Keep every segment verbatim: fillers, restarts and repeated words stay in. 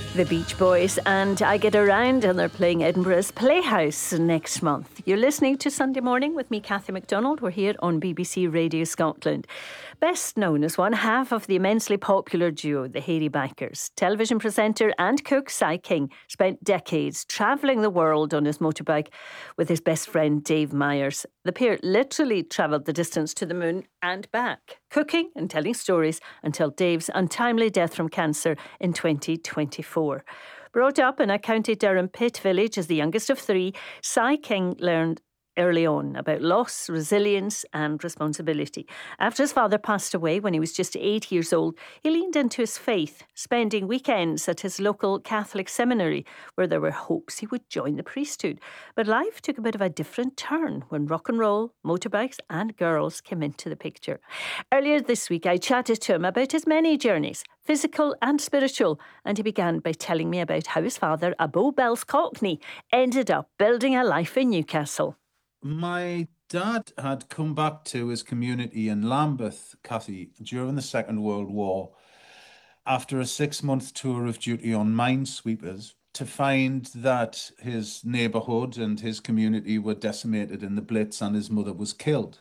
The Beach Boys, and I Get Around, and they're playing Edinburgh's Playhouse next month. You're listening to Sunday Morning with me, Cathy MacDonald. We're here on B B C Radio Scotland. Best known as one half of the immensely popular duo, the Hairy Bikers. Television presenter and cook Cy King spent decades travelling the world on his motorbike with his best friend Dave Myers. The pair literally travelled the distance to the moon and back, cooking and telling stories until Dave's untimely death from cancer in twenty twenty-four. Brought up in a County Durham pit village as the youngest of three, Cy King learned early on about loss, resilience and responsibility. After his father passed away when he was just eight years old, he leaned into his faith, spending weekends at his local Catholic seminary where there were hopes he would join the priesthood. But life took a bit of a different turn when rock and roll, motorbikes and girls came into the picture. Earlier this week I chatted to him about his many journeys, physical and spiritual, and he began by telling me about how his father, a Bow Bells Cockney, ended up building a life in Newcastle. My dad had come back to his community in Lambeth, Cathy, during the Second World War after a six-month tour of duty on minesweepers to find that his neighbourhood and his community were decimated in the Blitz and his mother was killed.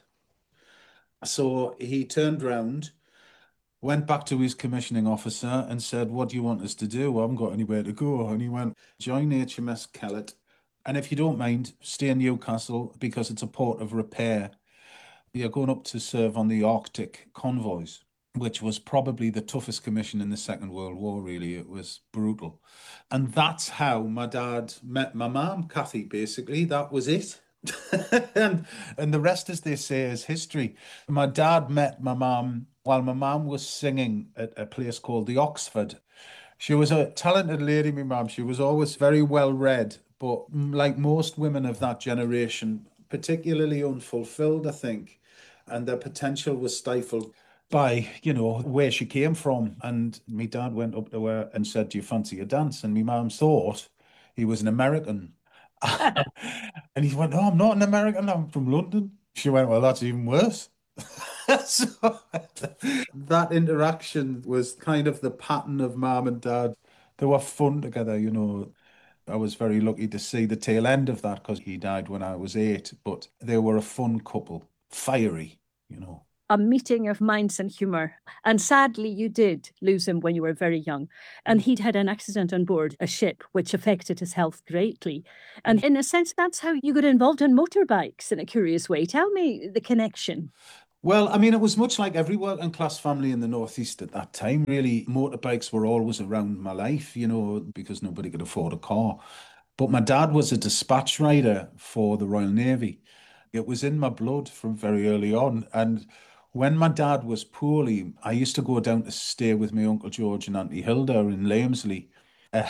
So he turned round, went back to his commissioning officer and said, "What do you want us to do? I haven't got anywhere to go." And he went, "Join H M S Kellet. And if you don't mind, stay in Newcastle because it's a port of repair. You're going up to serve on the Arctic convoys," which was probably the toughest commission in the Second World War, really. It was brutal. And that's how my dad met my mum, Cathy, basically. That was it. and and the rest, as they say, is history. My dad met my mum while my mum was singing at a place called the Oxford. She was a talented lady, my mum. She was always very well read, but like most women of that generation, particularly unfulfilled, I think, and their potential was stifled by, you know, where she came from. And my dad went up to her and said, "Do you fancy a dance?" And my mum thought he was an American. And he went, "No, I'm not an American, I'm from London." She went, "Well, that's even worse." So that interaction was kind of the pattern of mum and dad. They were fun together, you know. I was very lucky to see the tail end of that because he died when I was eight, but they were a fun couple, fiery, you know. A meeting of minds and humour. And sadly, you did lose him when you were very young. And he'd had an accident on board a ship, which affected his health greatly. And in a sense, that's how you got involved in motorbikes in a curious way. Tell me the connection. Well, I mean, it was much like every working class family in the Northeast at that time, really. Motorbikes were always around my life, you know, because nobody could afford a car. But my dad was a dispatch rider for the Royal Navy. It was in my blood from very early on. And when my dad was poorly, I used to go down to stay with my Uncle George and Auntie Hilda in Lamesley. Uh,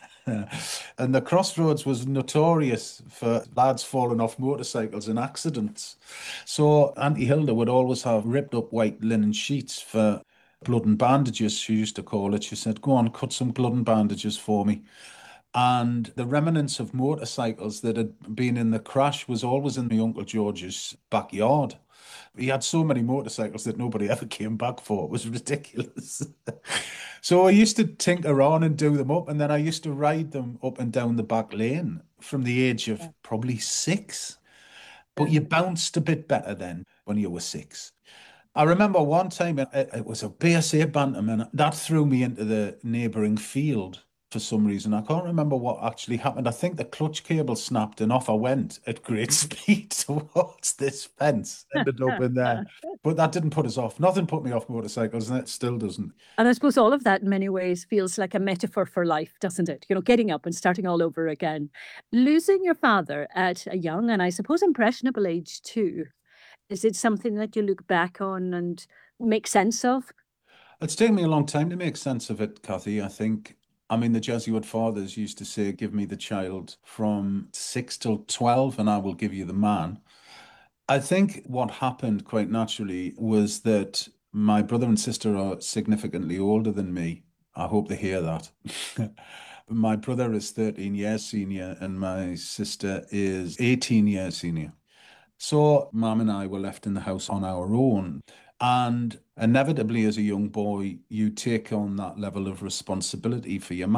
and the crossroads was notorious for lads falling off motorcycles in accidents. So Auntie Hilda would always have ripped up white linen sheets for blood and bandages, she used to call it. She said, "Go on, cut some blood and bandages for me." And the remnants of motorcycles that had been in the crash was always in my Uncle George's backyard. He had so many motorcycles that nobody ever came back for. It was ridiculous. So I used to tinker on and do them up, and then I used to ride them up and down the back lane from the age of probably six. But you bounced a bit better then when you were six. I remember one time it, it was a B S A Bantam, and that threw me into the neighbouring field for some reason. I can't remember what actually happened. I think the clutch cable snapped and off I went at great speed towards this fence. Ended up in there. But that didn't put us off. Nothing put me off motorcycles, and it still doesn't. And I suppose all of that in many ways feels like a metaphor for life, doesn't it? You know, getting up and starting all over again. Losing your father at a young and I suppose impressionable age too, is it something that you look back on and make sense of? It's taken me a long time to make sense of it, Cathy. I think, I mean, the Jesuit fathers used to say, "Give me the child from six till twelve, and I will give you the man." I think what happened quite naturally was that my brother and sister are significantly older than me. I hope they hear that. My brother is thirteen years senior, and my sister is eighteen years senior. So mum and I were left in the house on our own. And inevitably, as a young boy, you take on that level of responsibility for your mum.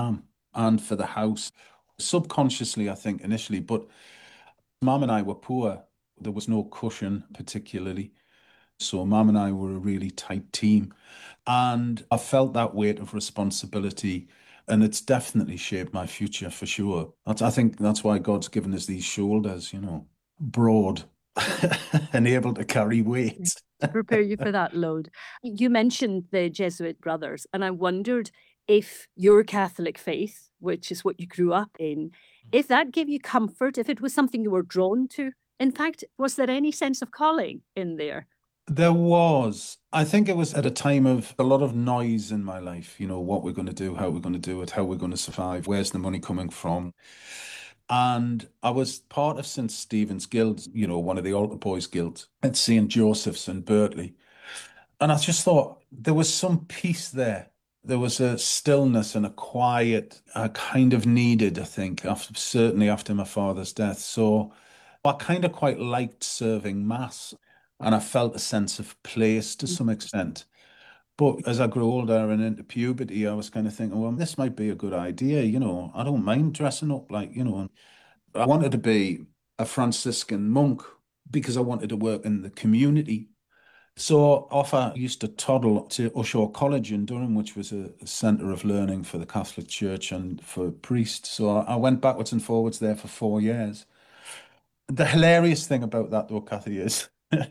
and for the house. Subconsciously, I think, initially, but Mum and I were poor. There was no cushion particularly. So Mum and I were a really tight team. And I felt that weight of responsibility. And it's definitely shaped my future for sure. That's, I think that's why God's given us these shoulders, you know, broad and able to carry weight. To prepare you for that load. You mentioned the Jesuit brothers, and I wondered if your Catholic faith, which is what you grew up in, if that gave you comfort, if it was something you were drawn to. In fact, was there any sense of calling in there? There was. I think it was at a time of a lot of noise in my life, you know, what we're going to do, how we're going to do it, how we're going to survive, where's the money coming from. And I was part of Saint Stephen's Guild, you know, one of the altar boys guilds at Saint Joseph's in Berkeley. And I just thought there was some peace there. There was a stillness and a quiet I kind of needed, I think, after, certainly after my father's death. So I kind of quite liked serving Mass and I felt a sense of place to some extent. But as I grew older and into puberty, I was kind of thinking, well, this might be a good idea. You know, I don't mind dressing up like, you know, I wanted to be a Franciscan monk because I wanted to work in the community. So off I used to toddle to Ushaw College in Durham, which was a, a centre of learning for the Catholic Church and for priests. So I, I went backwards and forwards there for four years. The hilarious thing about that, though, Kathy, is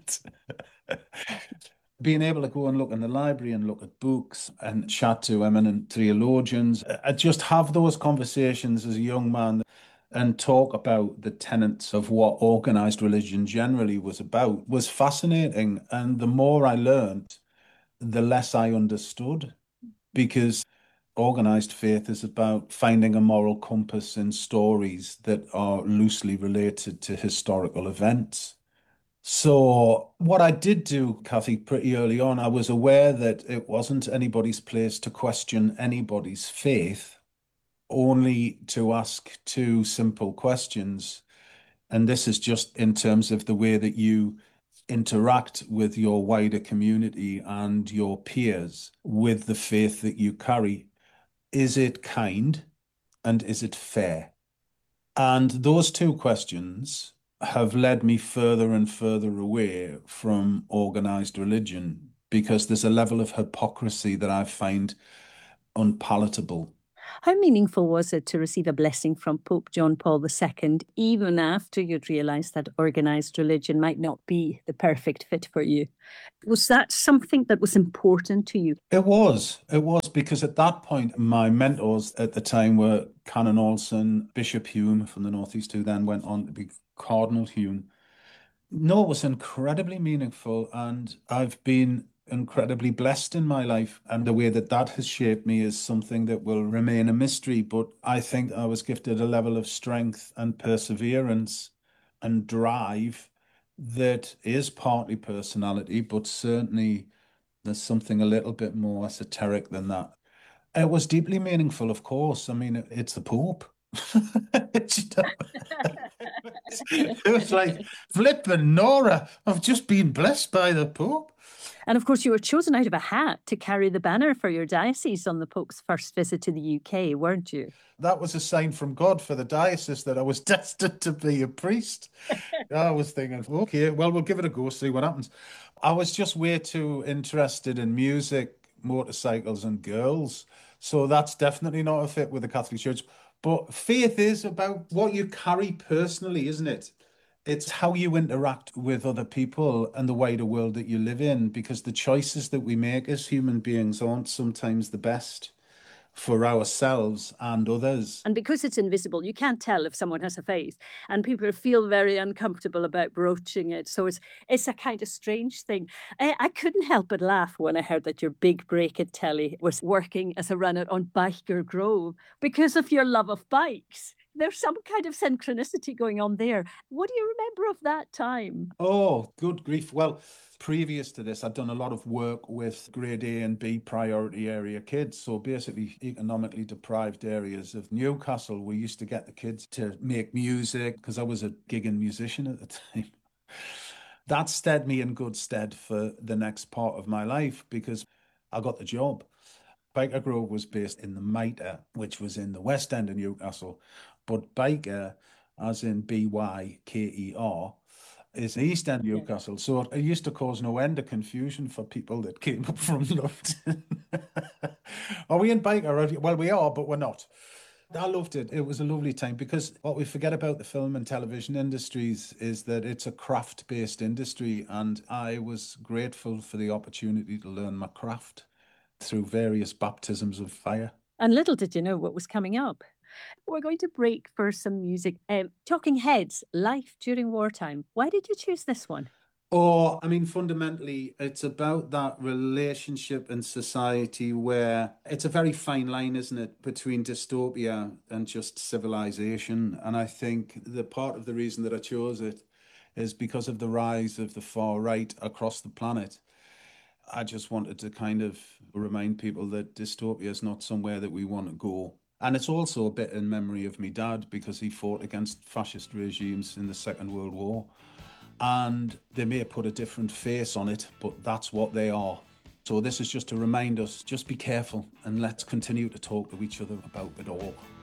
being able to go and look in the library and look at books and chat to eminent theologians. I just have those conversations as a young man and talk about the tenets of what organized religion generally was about was fascinating. And the more I learned, the less I understood because organized faith is about finding a moral compass in stories that are loosely related to historical events. So, what I did do, Kathy, pretty early on, I was aware that it wasn't anybody's place to question anybody's faith, only to ask two simple questions. And this is just in terms of the way that you interact with your wider community and your peers with the faith that you carry. Is it kind and is it fair? And those two questions have led me further and further away from organized religion because there's a level of hypocrisy that I find unpalatable. How meaningful was it to receive a blessing from Pope John Paul the Second, even after you'd realised that organised religion might not be the perfect fit for you? Was that something that was important to you? It was. It was because at that point, my mentors at the time were Canon Olson, Bishop Hume from the Northeast, who then went on to be Cardinal Hume. No, it was incredibly meaningful, and I've been incredibly blessed in my life. And the way that that has shaped me is something that will remain a mystery. But I think I was gifted a level of strength and perseverance and drive that is partly personality, but certainly there's something a little bit more esoteric than that. It was deeply meaningful, of course. I mean, it, it's the Pope. It's, you know, it was like, flipping Nora, I've just been blessed by the Pope. And of course, you were chosen out of a hat to carry the banner for your diocese on the Pope's first visit to the U K, weren't you? That was a sign from God for the diocese that I was destined to be a priest. I was thinking, okay, well, we'll give it a go, see what happens. I was just way too interested in music, motorcycles, and girls. So that's definitely not a fit with the Catholic Church. But faith is about what you carry personally, isn't it? It's how you interact with other people and the wider world that you live in, because the choices that we make as human beings aren't sometimes the best for ourselves and others. And because it's invisible, you can't tell if someone has a faith, and people feel very uncomfortable about broaching it. So it's it's a kind of strange thing. I, I couldn't help but laugh when I heard that your big break at telly was working as a runner on Biker Grove because of your love of bikes. There's some kind of synchronicity going on there. What do you remember of that time? Oh, good grief. Well, previous to this, I'd done a lot of work with grade A and B priority area kids. So basically, economically deprived areas of Newcastle. We used to get the kids to make music because I was a gigging musician at the time. That stead me in good stead for the next part of my life because I got the job. Byker Grove was based in the Mitre, which was in the West End of Newcastle. But Byker, as in B Y K E R, is East End Yeah. Newcastle. So it used to cause no end of confusion for people that came up from London. Are we in Byker? Well, we are, but we're not. I loved it. It was a lovely time because what we forget about the film and television industries is that it's a craft-based industry, and I was grateful for the opportunity to learn my craft through various baptisms of fire. And little did you know what was coming up. We're going to break for some music. Um, Talking Heads, Life During Wartime. Why did you choose this one? Or, I mean, fundamentally, it's about that relationship in society where it's a very fine line, isn't it, between dystopia and just civilization. And I think the part of the reason that I chose it is because of the rise of the far right across the planet. I just wanted to kind of remind people that dystopia is not somewhere that we want to go. And it's also a bit in memory of me dad because he fought against fascist regimes in the Second World War. And they may put a different face on it, but that's what they are. So this is just to remind us, just be careful and let's continue to talk to each other about it all.